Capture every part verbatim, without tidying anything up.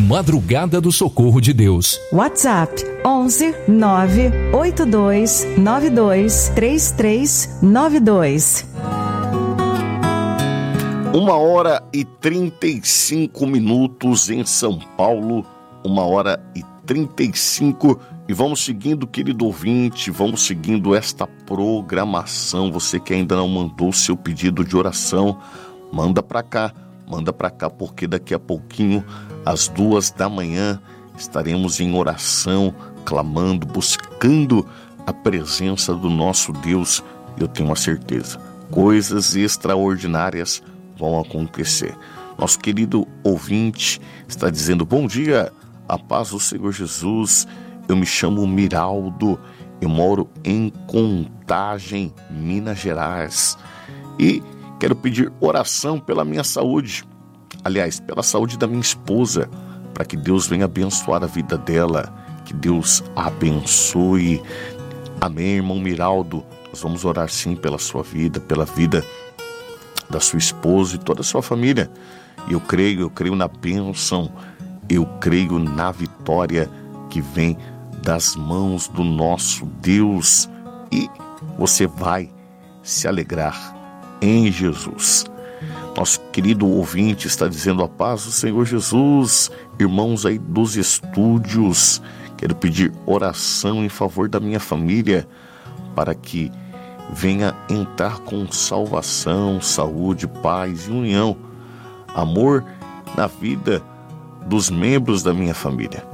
Madrugada do Socorro de Deus. WhatsApp onze nove oito dois nove dois três três nove dois. Uma hora e trinta e cinco minutos em São Paulo, uma hora e trinta e cinco, e vamos seguindo, querido ouvinte, vamos seguindo esta programação. Você que ainda não mandou o seu pedido de oração, manda pra cá, manda pra cá, porque daqui a pouquinho, às duas da manhã, estaremos em oração, clamando, buscando a presença do nosso Deus. Eu tenho uma certeza, coisas extraordinárias vão acontecer. Nosso querido ouvinte está dizendo: bom dia, a paz do Senhor Jesus, eu me chamo Miraldo, eu moro em Contagem, Minas Gerais, e quero pedir oração pela minha saúde, aliás, pela saúde da minha esposa, para que Deus venha abençoar a vida dela, que Deus a abençoe. Amém, irmão Miraldo, nós vamos orar sim pela sua vida, pela vida da sua esposa e toda a sua família. E eu creio, eu creio na bênção, eu creio na vitória que vem das mãos do nosso Deus, e você vai se alegrar em Jesus. Nosso querido ouvinte está dizendo: a paz do Senhor Jesus, irmãos aí dos estúdios, quero pedir oração em favor da minha família, para que venha entrar com salvação, saúde, paz e união, amor na vida dos membros da minha família.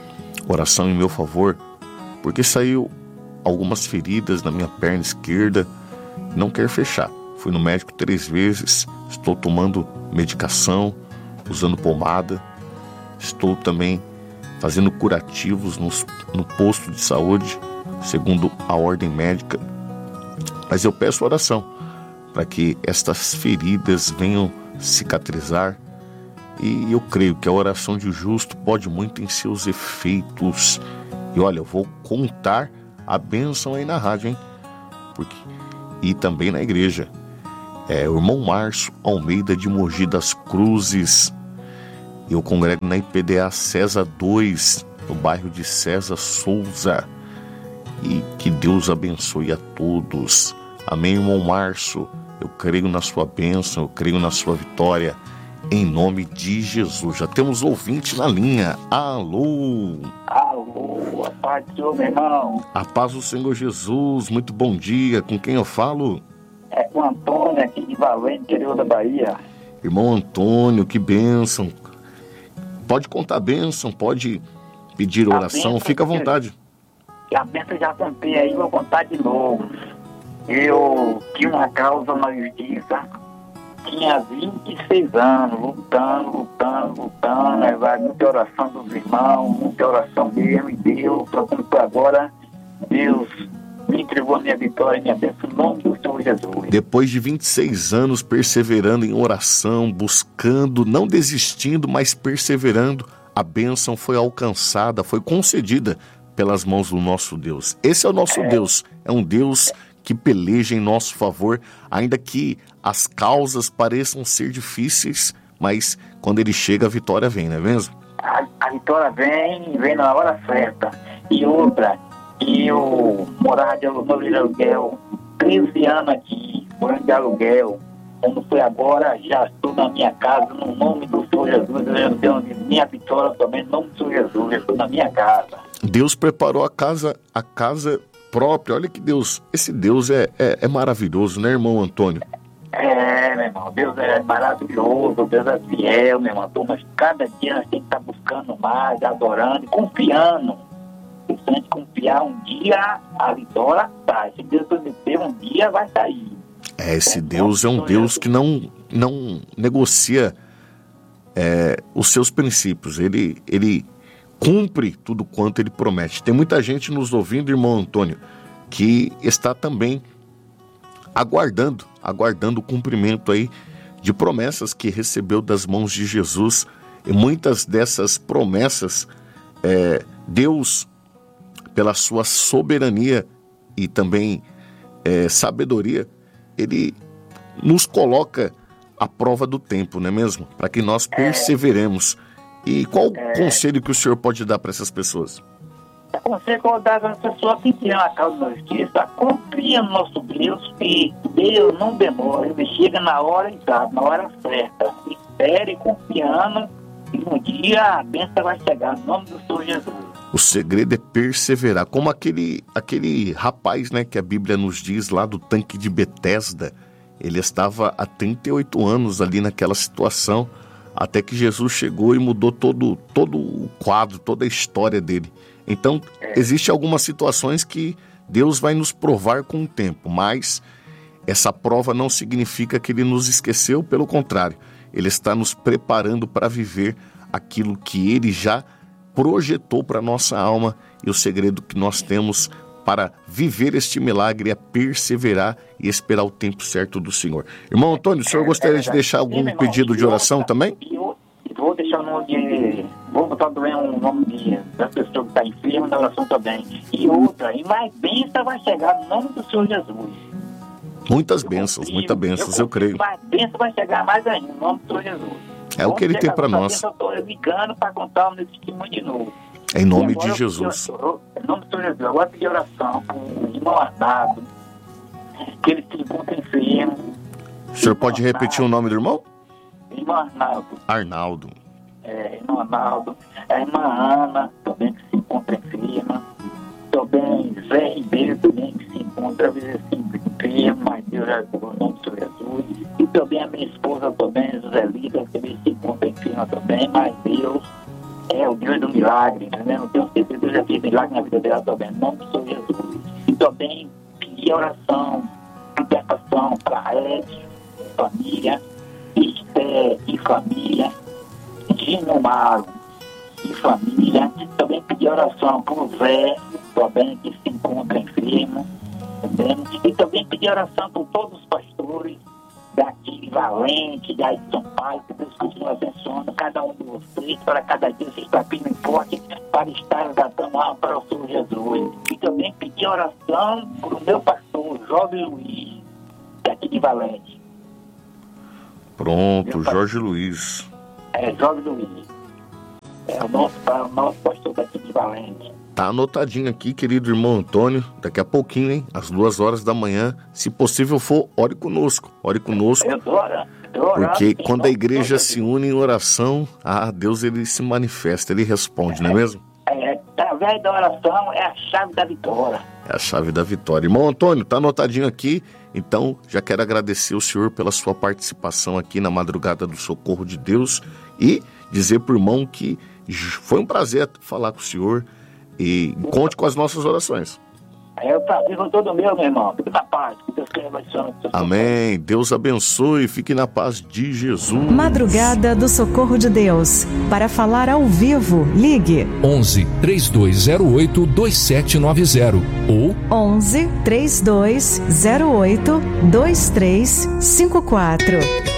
Oração em meu favor, porque saiu algumas feridas na minha perna esquerda, não quer fechar. Fui no médico três vezes, estou tomando medicação, usando pomada, estou também fazendo curativos no, no posto de saúde, segundo a ordem médica. Mas eu peço oração para que estas feridas venham cicatrizar, e eu creio que a oração de justo pode muito em seus efeitos. E olha, eu vou contar a bênção aí na rádio, hein? Porque... e também na igreja. É o irmão Márcio Almeida de Mogi das Cruzes. Eu congrego na I P D A César dois, no bairro de César Souza. E que Deus abençoe a todos. Amém, irmão Márcio. Eu creio na sua bênção, eu creio na sua vitória, em nome de Jesus. Já temos ouvinte na linha. Alô. Alô, a paz do Senhor, meu irmão. A paz do Senhor Jesus. Muito bom dia. Com quem eu falo? É com o Antônio, aqui de Valente, interior da Bahia. Irmão Antônio, que bênção. Pode contar a bênção, pode pedir oração, fica à vontade. A bênção já contei aí, vou contar de novo. Eu tinha uma causa na justiça, tinha vinte e seis anos, lutando, lutando, lutando, aí vai muita oração dos irmãos, muita oração mesmo, e Deus, por agora, Deus me entregou a minha vitória e minha bênção em nome do Senhor Jesus. Depois de vinte e seis anos perseverando em oração, buscando, não desistindo, mas perseverando, a bênção foi alcançada, foi concedida pelas mãos do nosso Deus. Esse é o nosso é. Deus, é um Deus que peleja em nosso favor, ainda que as causas pareçam ser difíceis, mas quando ele chega a vitória vem, não é mesmo? A, a vitória vem, vem na hora certa. E outra, eu morava de aluguel, treze anos aqui, morando de aluguel. Quando foi agora, já estou na minha casa, no nome do Senhor Jesus, eu tenho minha vitória também, no nome do Senhor Jesus, eu estou na minha casa. Deus preparou a casa, a casa própria. Olha que Deus, esse Deus é, é, é maravilhoso, né, irmão Antônio? É, meu irmão, Deus é maravilhoso, Deus é fiel, meu irmão, mas cada dia nós temos que estar buscando mais, adorando e confiando. Se a gente confiar, um dia a vitória sai. Se Deus prometer, um dia vai sair. É, esse Deus é um Deus que não, não negocia é, os seus princípios. Ele, ele cumpre tudo quanto ele promete. Tem muita gente nos ouvindo, irmão Antônio, que está também aguardando, aguardando o cumprimento aí de promessas que recebeu das mãos de Jesus. E muitas dessas promessas, é, Deus, pela sua soberania e também é, sabedoria, ele nos coloca à prova do tempo, não é mesmo? Para que nós perseveremos. E qual o É. conselho que o senhor pode dar para essas pessoas? Eu conselho que eu dar às pessoas que tiram a causa da justiça, confia no nosso Deus, que Deus não demora, ele chega na hora exata, na hora certa. Espere confiando e um dia a bênção vai chegar, no nome do Senhor Jesus. O segredo é perseverar, como aquele, aquele rapaz, né, que a Bíblia nos diz lá do tanque de Betesda. Ele estava há trinta e oito anos ali naquela situação, até que Jesus chegou e mudou todo, todo o quadro, toda a história dele. Então, existem algumas situações que Deus vai nos provar com o tempo, mas essa prova não significa que Ele nos esqueceu, pelo contrário, Ele está nos preparando para viver aquilo que Ele já projetou para a nossa alma, e o segredo que nós temos para viver este milagre é perseverar e esperar o tempo certo do Senhor. Irmão Antônio, o senhor gostaria de deixar algum pedido de oração também? Eu vou deixar o nome de... Vou botar também um nome de, da pessoa que está enferma na oração também. E outra, e mais bênção vai chegar no nome do Senhor Jesus. Muitas bênçãos, muitas bênçãos, eu creio. Mais bênção vai chegar mais ainda no nome do Senhor Jesus. É o que Ele tem para nós. Eu estou ligando para contar o meu testemunho de novo. Em nome E agora de eu Jesus. pedi- eu- Em nome do Senhor Jesus. Agora pedir oração para o irmão Arnaldo, que ele se encontra enfermo. O senhor pode repetir o nome do irmão? Irmão Arnaldo. Arnaldo. É, irmão Arnaldo, a irmã Ana, também que se encontra enferma, também Zé Ribeiro, também que se encontra, às vezes, assim, enfermo, mas Deus já deu o nome do Senhor Jesus, e também a minha esposa também, José Lida, que também se encontra enferma também, mas Deus é o Deus do milagre, né? Não tenho certeza, Deus já fez milagre na vida dela também, no nome do Senhor Jesus, e também pedir oração, libertação para Ed, família, Esther e família, Gino Mago e família, também pedir oração para o Zé, também que se encontra enfermo, entendeu? E também pedir oração por todos os pastores daqui de Valente, daí de São Paulo, que Deus continue abençoando cada um de vocês, para cada dia vocês estar firme e forte, para estar dando alma para o Senhor Jesus. E também pedir oração para o meu pastor, Jovem Luiz, daqui de Valente. Pronto, Meu pai. Jorge Luiz. É, Jovem Luiz. É o nosso, o nosso pastor daqui de Valente. Tá anotadinho aqui, querido irmão Antônio. Daqui a pouquinho, hein? Às duas horas da manhã. Se possível for, ore conosco. Ore conosco. Eu tô orando, tô orando, Porque em quando a nome igreja do se Senhor une em oração, ah, Deus ele se manifesta, ele responde, não é mesmo? Jesus. É, através da oração é a chave da vitória. É a chave da vitória. Irmão Antônio, tá anotadinho aqui. Então, já quero agradecer o senhor pela sua participação aqui na Madrugada do Socorro de Deus e dizer pro irmão que foi um prazer falar com o senhor e conte com as nossas orações. É o prazer com todo meu, meu irmão. Fique na paz. Que Deus tenha abençoado. Amém. Deus abençoe. Fique na paz de Jesus. Madrugada do Socorro de Deus. Para falar ao vivo, ligue onze, três dois zero oito, dois sete nove zero ou onze, três dois zero oito, dois três cinco quatro.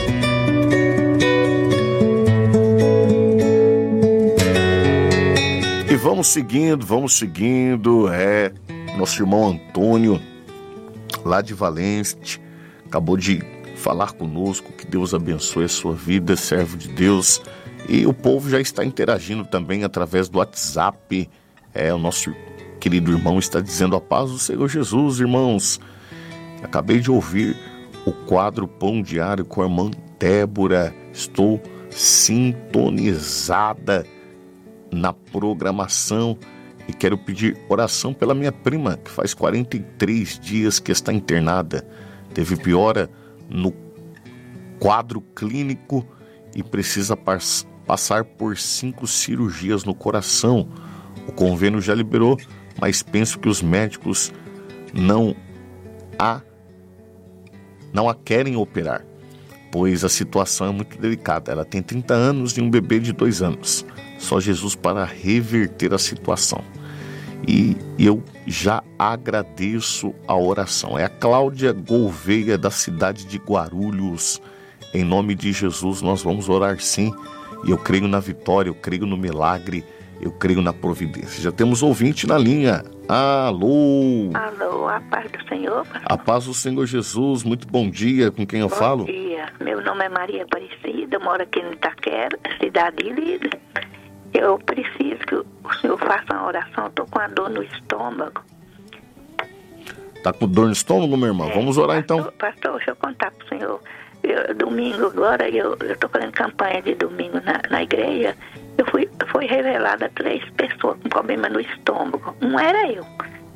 E vamos seguindo, vamos seguindo. É, nosso irmão Antônio, lá de Valente, acabou de falar conosco. Que Deus abençoe a sua vida, servo de Deus. E o povo já está interagindo também através do WhatsApp. É, o nosso querido irmão está dizendo a paz do Senhor Jesus, irmãos. Acabei de ouvir o quadro Pão Diário com a irmã Débora. Estou sintonizada na programação e quero pedir oração pela minha prima, que faz quarenta e três dias que está internada. Teve piora no quadro clínico e precisa pas- passar por cinco cirurgias no coração. O convênio já liberou, mas penso que os médicos não a, não a querem operar, pois a situação é muito delicada. Ela tem trinta anos e um bebê de dois anos. Só Jesus para reverter a situação. E eu já agradeço a oração. É a Cláudia Gouveia, da cidade de Guarulhos. Em nome de Jesus, nós vamos orar sim. E eu creio na vitória, eu creio no milagre, eu creio na providência. Já temos ouvinte na linha. Alô! Alô, a paz do Senhor. A paz do Senhor Jesus, muito bom dia. Com quem eu falo? Bom dia, meu nome é Maria Aparecida, eu moro aqui no Itaquera, cidade de Líder. eu preciso que o senhor faça uma oração. Estou com a dor no estômago. Tá com dor no estômago, meu irmão? É, Vamos orar pastor, então. Pastor, deixa eu contar pro senhor. Eu, domingo agora, eu estou fazendo campanha de domingo na, na igreja. Eu fui, foi revelada três pessoas com problema no estômago. Um era eu.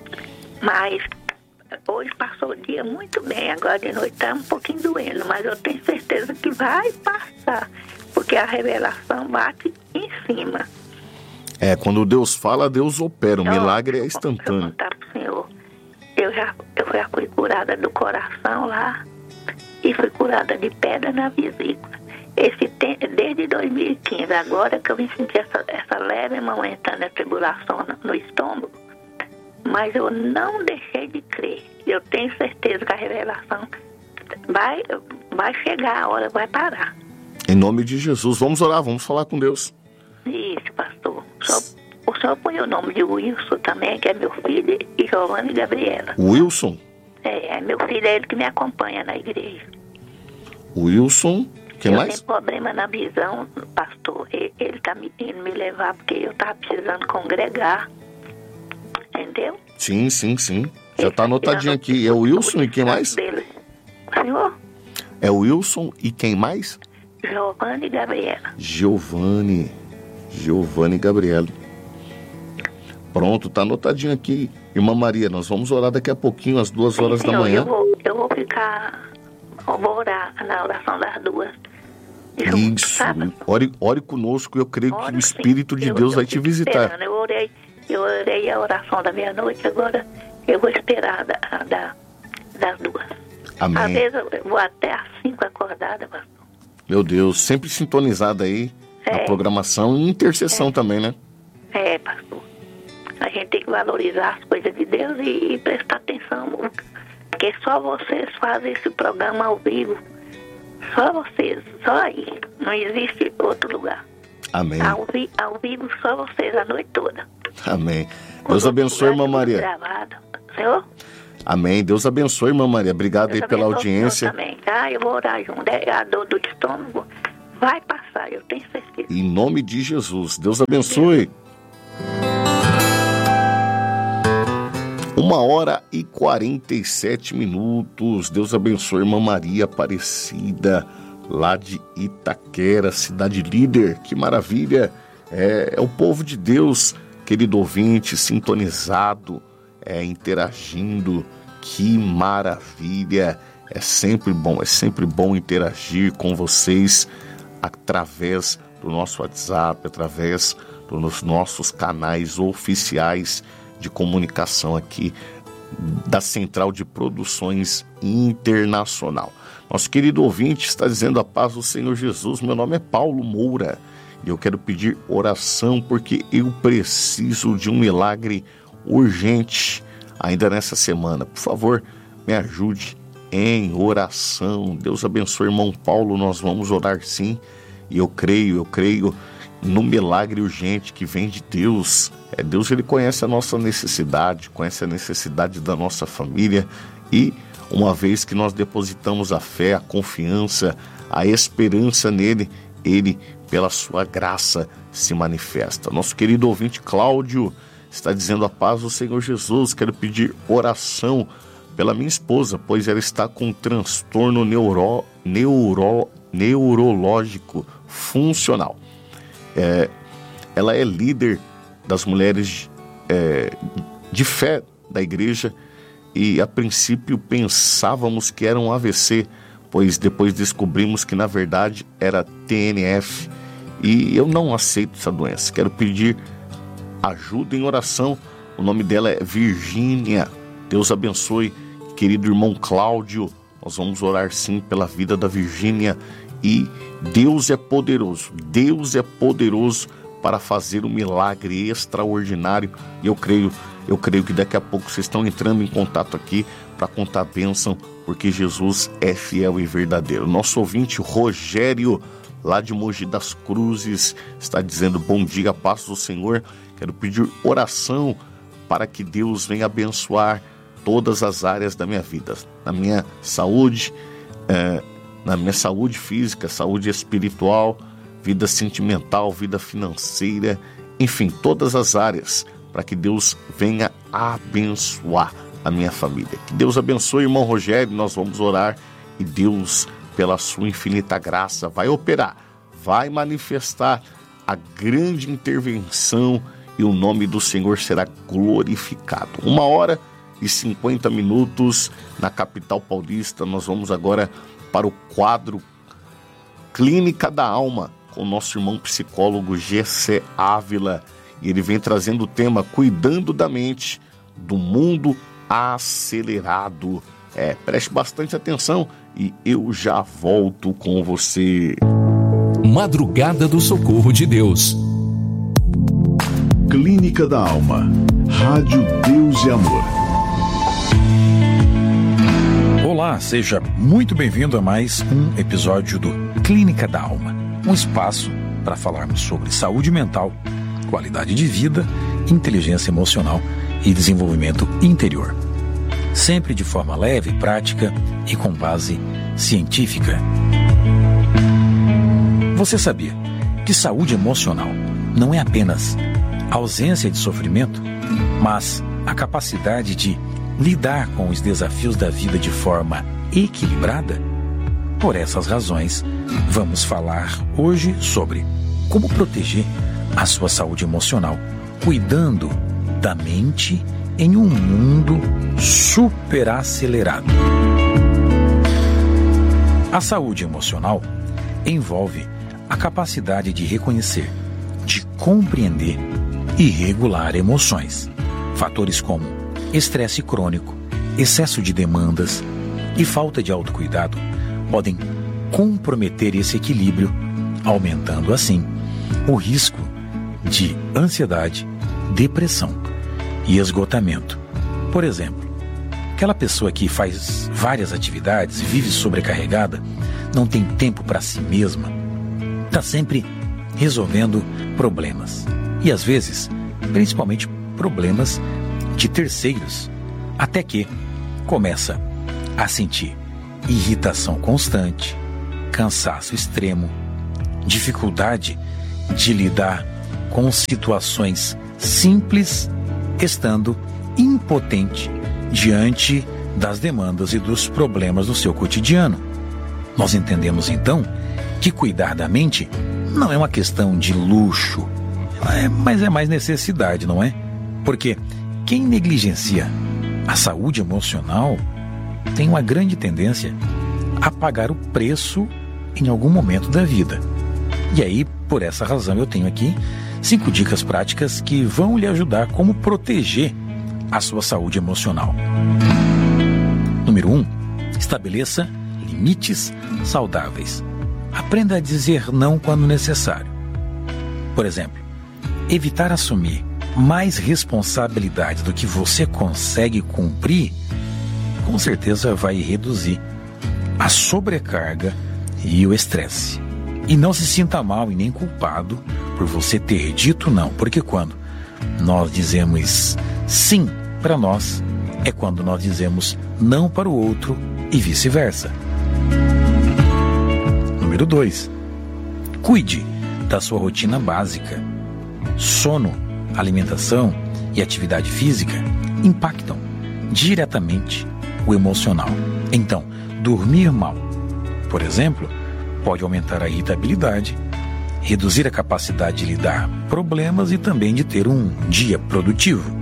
Mas hoje passou o dia muito bem. Agora de noite está um pouquinho doendo. Mas eu tenho certeza que vai passar. Porque a revelação bate em cima. É, quando Deus fala, Deus opera. O Então, milagre é Deixa eu instantâneo. contar pro senhor. Eu já, eu já fui curada do coração lá. E fui curada de pedra na vesícula. Esse tempo, desde dois mil e quinze, agora que eu vim sentir essa, essa leve momentânea tribulação no, no estômago, mas eu não deixei de crer. Eu tenho certeza que a revelação vai, vai chegar, a hora vai parar. Em nome de Jesus, vamos orar, vamos falar com Deus. Isso, pastor. Só, o senhor põe o nome de Wilson também, que é meu filho, e Giovanna e Gabriela. Wilson. É, meu filho é ele que me acompanha na igreja. Wilson, quem eu mais? tenho problema na visão, pastor. Ele, ele tá me, indo me levar porque eu tava precisando congregar. Entendeu? Sim, sim, sim. Já Ele tá anotadinho tirando aqui. É o Wilson o e quem mais? dele. Senhor? É o Wilson e quem mais? Giovanna e Gabriela. Giovanni. Giovanni e Gabriela. Pronto, tá anotadinho aqui. Irmã Maria, nós vamos orar daqui a pouquinho, às duas horas Senhor, da manhã. Eu vou, eu vou ficar... Eu vou orar na oração das duas. Junto, Isso. sabe? Ore, ore conosco, eu creio que Ore, o Espírito sim. de Eu- Deus eu vai te fico visitar. esperando. Eu orei, eu orei a oração da meia-noite, agora eu vou esperar da, a da, das duas. Às Amém. vezes eu vou até às cinco acordada, pastor. Meu Deus, sempre sintonizada aí na É. programação e intercessão também, né? É, pastor. A gente tem que valorizar as coisas de Deus e, e prestar atenção. Porque só vocês fazem esse programa ao vivo. Só vocês, só aí. Não existe outro lugar. Amém. Ao, vi, ao vivo, só vocês a noite toda. Amém. Deus abençoe, irmã Maria. Gravado. Senhor? Amém. Deus abençoe, irmã Maria. Obrigado aí Deus pela abençoe o senhor audiência. também, tá? Eu vou orar junto. É, a dor do estômago vai passar, eu tenho certeza. Em nome de Jesus. Deus abençoe. Uma hora e quarenta e sete minutos. Deus abençoe, irmã Maria Aparecida, lá de Itaquera, cidade líder. Que maravilha. É, é o povo de Deus, querido ouvinte, sintonizado, é, interagindo. Que maravilha. É sempre bom, é sempre bom interagir com vocês através do nosso WhatsApp, através dos nossos canais oficiais de comunicação aqui da Central de Produções Internacional. Nosso querido ouvinte está dizendo: a paz do Senhor Jesus, meu nome é Paulo Moura e eu quero pedir oração porque eu preciso de um milagre urgente ainda nessa semana. Por favor, me ajude em oração. Deus abençoe, irmão Paulo, nós vamos orar sim, e eu creio, eu creio no milagre urgente que vem de Deus. É, Deus, ele conhece a nossa necessidade, conhece a necessidade da nossa família, e uma vez que nós depositamos a fé, a confiança, a esperança nele, ele, pela sua graça, se manifesta. Nosso querido ouvinte Cláudio está dizendo: a paz do Senhor Jesus, quero pedir oração pela minha esposa, pois ela está com um transtorno neuro, neuro, neurológico funcional. É, ela é líder das mulheres é, de fé da igreja e a princípio pensávamos que era um A V C, pois depois descobrimos que na verdade era T N F e eu não aceito essa doença. Quero pedir ajuda em oração. O nome dela é Virgínia. Deus abençoe, querido irmão Cláudio. Nós vamos orar sim pela vida da Virgínia. E Deus é poderoso, Deus é poderoso para fazer um milagre extraordinário. E eu creio, eu creio que daqui a pouco vocês estão entrando em contato aqui para contar a bênção, porque Jesus é fiel e verdadeiro. Nosso ouvinte Rogério, lá de Mogi das Cruzes, está dizendo: bom dia, paz do Senhor. Quero pedir oração para que Deus venha abençoar todas as áreas da minha vida, na minha saúde, é, na minha saúde física, saúde espiritual, vida sentimental, vida financeira, enfim, todas as áreas, para que Deus venha abençoar a minha família. Que Deus abençoe, irmão Rogério, nós vamos orar e Deus, pela sua infinita graça, vai operar, vai manifestar a grande intervenção e o nome do Senhor será glorificado. Uma hora e cinquenta minutos na capital paulista. Nós vamos agora para o quadro Clínica da Alma com o nosso irmão psicólogo Gessé Ávila. E ele vem trazendo o tema Cuidando da Mente do Mundo Acelerado. É, preste bastante atenção e eu já volto com você. Madrugada do Socorro de Deus. Clínica da Alma. Rádio Deus e Amor. Olá, seja muito bem-vindo a mais um episódio do Clínica da Alma. Um espaço para falarmos sobre saúde mental, qualidade de vida, inteligência emocional e desenvolvimento interior. Sempre de forma leve, prática e com base científica. Você sabia que saúde emocional não é apenas ausência de sofrimento, mas a capacidade de lidar com os desafios da vida de forma equilibrada? Por essas razões, vamos falar hoje sobre como proteger a sua saúde emocional, cuidando da mente em um mundo superacelerado. A saúde emocional envolve a capacidade de reconhecer, de compreender e regular emoções. Fatores como estresse crônico, excesso de demandas e falta de autocuidado podem comprometer esse equilíbrio, aumentando assim o risco de ansiedade, depressão e esgotamento. Por exemplo, aquela pessoa que faz várias atividades, vive sobrecarregada, não tem tempo para si mesma, está sempre resolvendo problemas. E às vezes, principalmente problemas de terceiros, até que começa a sentir irritação constante, cansaço extremo, dificuldade de lidar com situações simples, estando impotente diante das demandas e dos problemas do seu cotidiano. Nós entendemos então que cuidar da mente não é uma questão de luxo, é, mas é mais necessidade, não é? Porque quem negligencia a saúde emocional tem uma grande tendência a pagar o preço em algum momento da vida. E aí, por essa razão, eu tenho aqui cinco dicas práticas que vão lhe ajudar como proteger a sua saúde emocional. Número um, estabeleça limites saudáveis. Aprenda a dizer não quando necessário. Por exemplo, evitar assumir mais responsabilidade do que você consegue cumprir, com certeza vai reduzir a sobrecarga e o estresse. E não se sinta mal e nem culpado por você ter dito não, porque quando nós dizemos sim para nós, é quando nós dizemos não para o outro e vice-versa. Número dois. Cuide da sua rotina básica. Sono, alimentação e atividade física impactam diretamente o emocional. Então, dormir mal, por exemplo, pode aumentar a irritabilidade, reduzir a capacidade de lidar com problemas e também de ter um dia produtivo.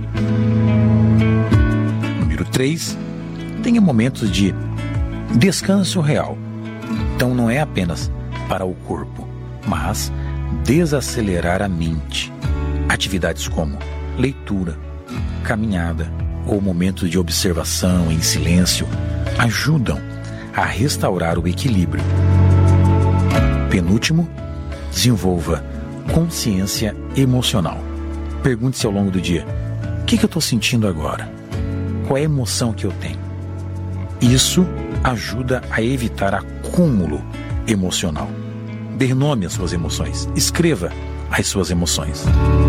Número três. Tenha momentos de descanso real. Então não é apenas para o corpo, mas desacelerar a mente. Atividades como leitura, caminhada ou momentos de observação em silêncio ajudam a restaurar o equilíbrio. Penúltimo, desenvolva consciência emocional. Pergunte-se ao longo do dia: o que, que eu estou sentindo agora? Qual é a emoção que eu tenho? Isso ajuda a evitar acúmulo emocional. Dê nome às suas emoções. Escreva as suas emoções.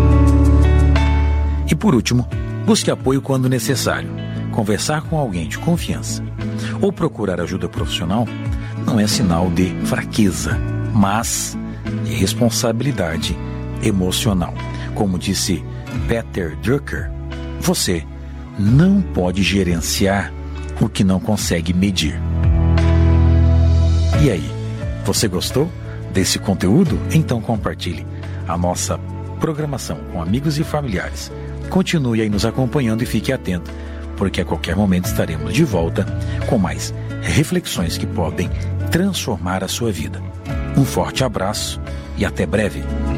E por último, busque apoio quando necessário. Conversar com alguém de confiança ou procurar ajuda profissional não é sinal de fraqueza, mas e responsabilidade emocional. Como disse Peter Drucker, você não pode gerenciar o que não consegue medir. E aí, você gostou desse conteúdo? Então compartilhe a nossa programação com amigos e familiares. Continue aí nos acompanhando e fique atento, porque a qualquer momento estaremos de volta com mais reflexões que podem transformar a sua vida. Um forte abraço e até breve.